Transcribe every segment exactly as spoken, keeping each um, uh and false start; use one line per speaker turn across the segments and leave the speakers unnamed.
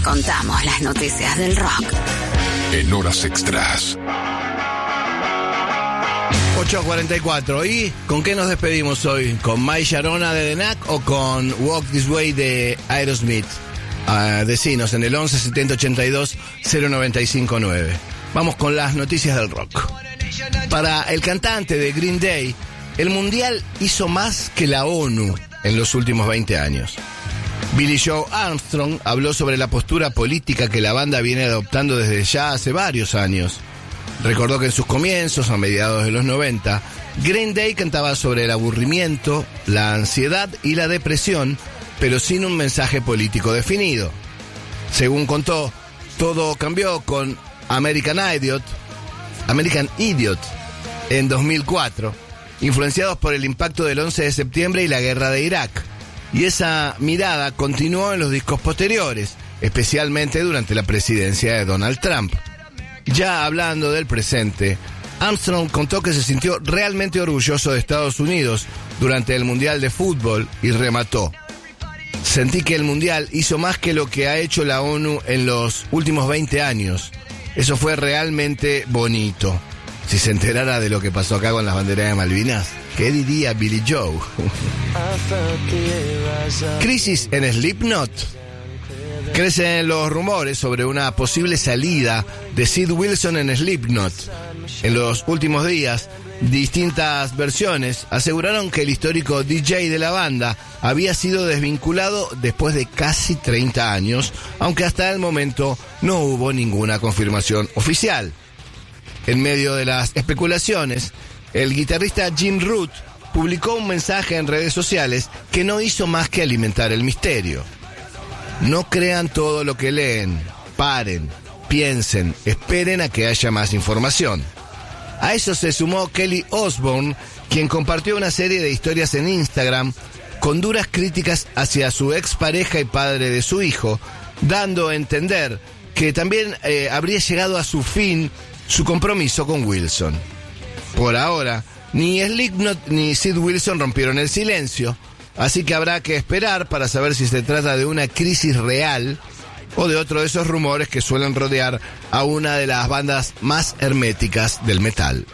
contamos las noticias del rock
en horas extras.
ocho cuarenta y cuatro. ¿Y con qué nos despedimos hoy? ¿Con My Sharona de The Knack o con Walk This Way de Aerosmith? Uh, decinos en el once setenta ochenta y dos cero noventa y cinco nueve. Vamos con las noticias del rock. Para el cantante de Green Day, el Mundial hizo más que la ONU en los últimos veinte años. Billy Joe Armstrong habló sobre la postura política que la banda viene adoptando desde ya hace varios años. Recordó que en sus comienzos, a mediados de los noventa, Green Day cantaba sobre el aburrimiento, la ansiedad y la depresión, pero sin un mensaje político definido. Según contó, todo cambió con American Idiot, American Idiot en dos mil cuatro, influenciados por el impacto del once de septiembre y la guerra de Irak. Y esa mirada continuó en los discos posteriores, especialmente durante la presidencia de Donald Trump. Ya hablando del presente, Armstrong contó que se sintió realmente orgulloso de Estados Unidos durante el Mundial de Fútbol y remató: sentí que el Mundial hizo más que lo que ha hecho la ONU en los últimos veinte años. Eso fue realmente bonito. Si se enterara de lo que pasó acá con las banderas de Malvinas, ¿qué diría Billy Joe? Crisis en Slipknot. Crecen los rumores sobre una posible salida de Sid Wilson en Slipknot. En los últimos días, distintas versiones aseguraron que el histórico D J de la banda había sido desvinculado después de casi treinta años, aunque hasta el momento no hubo ninguna confirmación oficial. En medio de las especulaciones, el guitarrista Jim Root publicó un mensaje en redes sociales que no hizo más que alimentar el misterio. No crean todo lo que leen, paren, piensen, esperen a que haya más información. A eso se sumó Kelly Osbourne, quien compartió una serie de historias en Instagram con duras críticas hacia su expareja y padre de su hijo, dando a entender que también eh, habría llegado a su fin su compromiso con Wilson. Por ahora, ni Slipknot ni Sid Wilson rompieron el silencio, así que habrá que esperar para saber si se trata de una crisis real o de otro de esos rumores que suelen rodear a una de las bandas más herméticas del metal.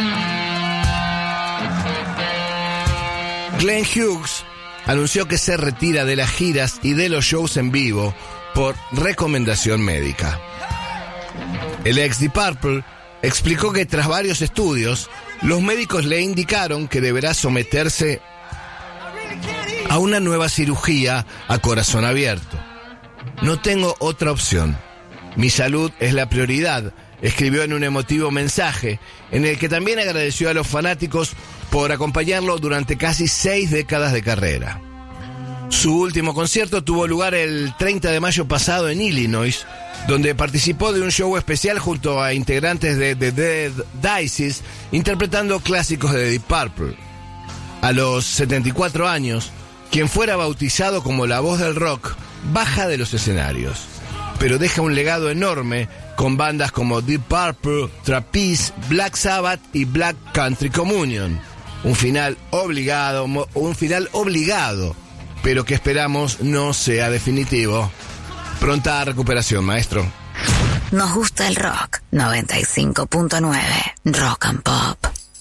Glenn Hughes anunció que se retira de las giras y de los shows en vivo por recomendación médica. El ex Deep Purple explicó que tras varios estudios, los médicos le indicaron que deberá someterse a una nueva cirugía a corazón abierto. No tengo otra opción. Mi salud es la prioridad, escribió en un emotivo mensaje, en el que también agradeció a los fanáticos por acompañarlo durante casi seis décadas de carrera. Su último concierto tuvo lugar el treinta de mayo pasado en Illinois, donde participó de un show especial junto a integrantes de The Dead Dices, interpretando clásicos de Deep Purple. A los setenta y cuatro años, quien fuera bautizado como la voz del rock, baja de los escenarios, pero deja un legado enorme con bandas como Deep Purple, Trapeze, Black Sabbath y Black Country Communion. Un final obligado, un final obligado, pero que esperamos no sea definitivo. Pronta recuperación, maestro.
Nos gusta el rock. noventa y cinco punto nueve Rock and Pop.